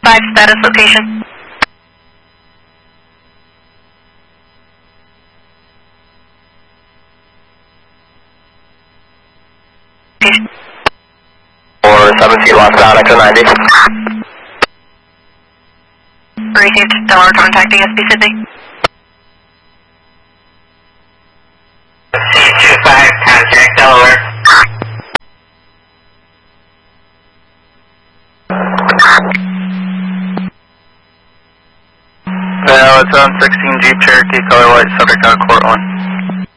5 status location. Or 7C lost down, exo 90. Received, Delaware contacting SB Sydney. C25, contact Delaware. No, it's on 16 Jeep Cherokee, color white, subject on court 1.